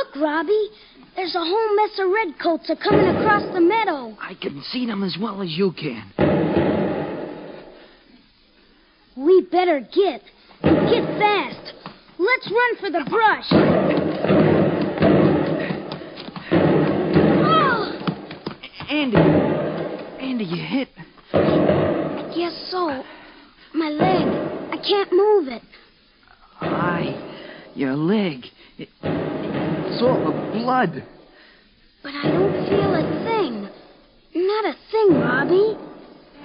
Look, Robbie. There's a whole mess of redcoats coming across the meadow. I can see them as well as you can. We better get. And get fast. Let's run for the brush. Oh! Andy, you hit? I guess so. My leg. I can't move it. Your leg. It's all the blood. But I don't feel a thing. Not a thing, Robbie.